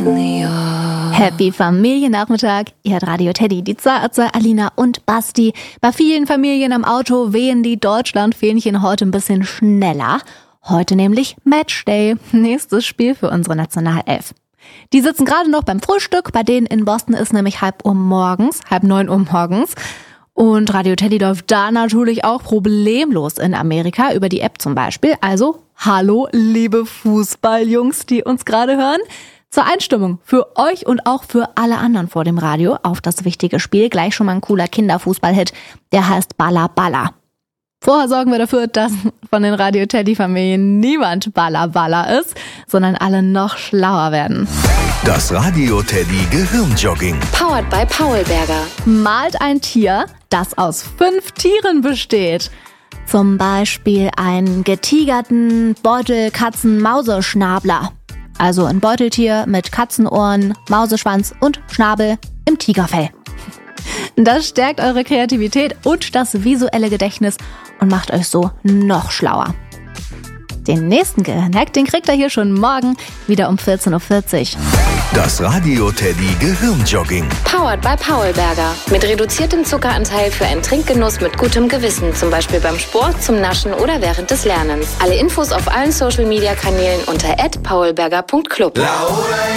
Happy Familiennachmittag. Ihr hört Radio Teddy, die Zaatze, Alina und Basti. Bei vielen Familien am Auto wehen die Deutschlandfähnchen heute ein bisschen schneller. Heute nämlich Matchday, nächstes Spiel für unsere Nationalelf. Die sitzen gerade noch beim Frühstück, bei denen in Boston ist nämlich 8:30 Uhr morgens. Und Radio Teddy läuft da natürlich auch problemlos in Amerika, über die App zum Beispiel. Also, hallo liebe Fußballjungs, die uns gerade hören. Zur Einstimmung für euch und auch für alle anderen vor dem Radio auf das wichtige Spiel gleich schon mal ein cooler Kinderfußballhit, der heißt Balla Balla. Vorher sorgen wir dafür, dass von den Radio Teddy-Familien niemand Balla Balla ist, sondern alle noch schlauer werden. Das Radio Teddy Gehirnjogging. Powered by Paulberger. Malt ein Tier, das aus 5 Tieren besteht. Zum Beispiel einen getigerten Beutelkatzen-Mauseschnabler. Also ein Beuteltier mit Katzenohren, Mauseschwanz und Schnabel im Tigerfell. Das stärkt eure Kreativität und das visuelle Gedächtnis und macht euch so noch schlauer. Den nächsten Gehirnhack, den kriegt ihr hier schon morgen wieder um 14:40 Uhr. Das Radio Teddy Gehirnjogging. Powered by Paulberger. Mit reduziertem Zuckeranteil für einen Trinkgenuss mit gutem Gewissen. Zum Beispiel beim Sport, zum Naschen oder während des Lernens. Alle Infos auf allen Social-Media-Kanälen unter @paulberger.club.